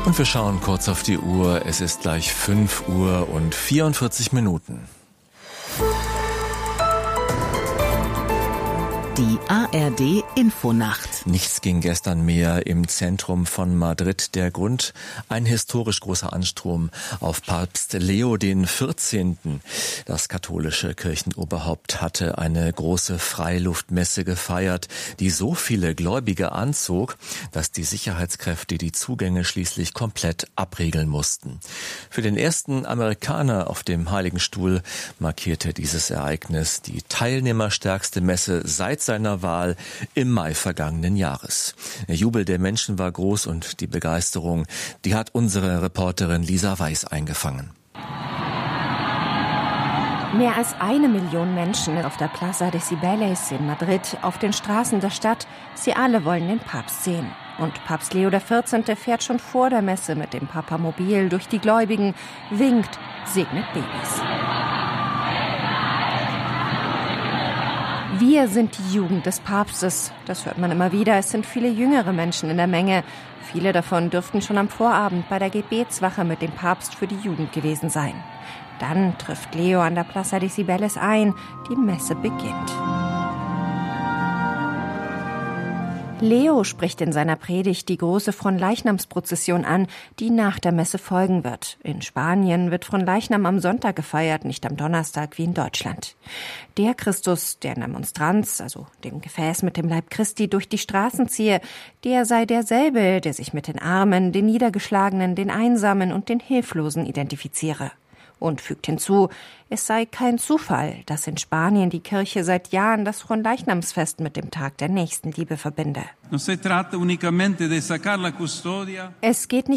Und wir schauen kurz auf die Uhr. Es ist gleich 5 Uhr und 44 Minuten. Die ARD Infonacht. Nichts ging gestern mehr im Zentrum von Madrid. Der Grund: ein historisch großer Ansturm auf Papst Leo XIV. Das katholische Kirchenoberhaupt hatte eine große Freiluftmesse gefeiert, die so viele Gläubige anzog, dass die Sicherheitskräfte die Zugänge schließlich komplett abriegeln mussten. Für den ersten Amerikaner auf dem Heiligen Stuhl markierte dieses Ereignis die teilnehmerstärkste Messe seit seiner Wahl im Mai vergangenen Jahres. Der Jubel der Menschen war groß und die Begeisterung, die hat unsere Reporterin Lisa Weiß eingefangen. Mehr als 1 Million Menschen auf der Plaza de Cibeles in Madrid, auf den Straßen der Stadt. Sie alle wollen den Papst sehen. Und Papst Leo XIV. Fährt schon vor der Messe mit dem Papamobil durch die Gläubigen, winkt, segnet Babys. Wir sind die Jugend des Papstes. Das hört man immer wieder. Es sind viele jüngere Menschen in der Menge. Viele davon dürften schon am Vorabend bei der Gebetswache mit dem Papst für die Jugend gewesen sein. Dann trifft Leo an der Plaza de Cibeles ein. Die Messe beginnt. Leo spricht in seiner Predigt die große Fronleichnamsprozession an, die nach der Messe folgen wird. In Spanien wird Fronleichnam am Sonntag gefeiert, nicht am Donnerstag wie in Deutschland. Der Christus, der in der Monstranz, also dem Gefäß mit dem Leib Christi, durch die Straßen ziehe, der sei derselbe, der sich mit den Armen, den Niedergeschlagenen, den Einsamen und den Hilflosen identifiziere. Und fügt hinzu, es sei kein Zufall, dass in Spanien die Kirche seit Jahren das Fronleichnamsfest mit dem Tag der Nächstenliebe verbinde. Es geht nicht